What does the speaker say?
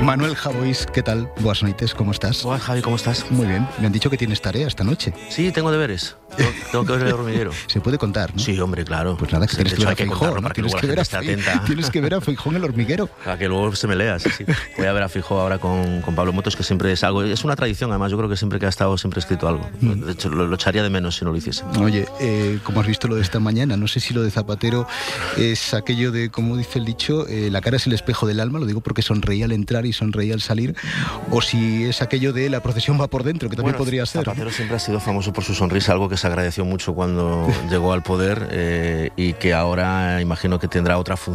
Manuel Javois, ¿qué tal? Buenas noites, ¿cómo estás? Hola Javi, ¿cómo estás? Muy bien, me han dicho que tienes tarea esta noche. Sí, tengo deberes. Tengo que ver El Hormiguero. Se puede contar, ¿no? Sí, hombre, claro. Pues nada, que tienes que ver a Feijóo, ¿no? Tienes que ver a Feijóo en El Hormiguero. Para que luego se me lea, sí. Voy a ver a Feijóo ahora con Pablo Motos, que siempre es algo. Es una tradición, además, yo creo que siempre que ha estado, siempre ha escrito algo. De hecho, lo echaría de menos si no lo hiciese. Oye, como has visto lo de esta mañana, no sé si lo de Zapatero es aquello de, como dice el dicho, la cara es el espejo del alma, lo digo porque sonreía al entrar y sonreía al salir, o si es aquello de la procesión va por dentro, que también podría ser. Zapatero siempre ha sido famoso por su sonrisa, algo que se agradeció mucho cuando llegó al poder y que ahora imagino que tendrá otra función